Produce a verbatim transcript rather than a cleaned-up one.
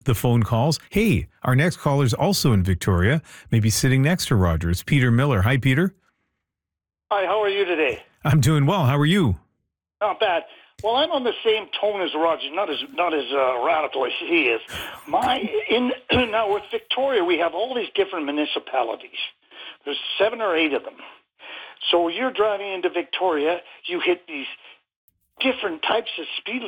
the phone calls. Hey, our next caller is also in Victoria, maybe sitting next to Roger. It's Peter Miller. Hi, Peter. Hi, how are you today? I'm doing well. How are you? Not bad. Well, I'm on the same tone as Roger, not as not as uh, radical as he is. My in now with Victoria, we have all these different municipalities. There's seven or eight of them. So you're driving into Victoria, you hit these different types of speed